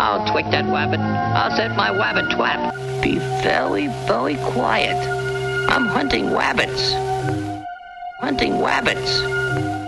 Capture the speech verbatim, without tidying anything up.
I'll twig that wabbit. I'll set my wabbit twat. Be very, very quiet. I'm hunting wabbits. Hunting wabbits.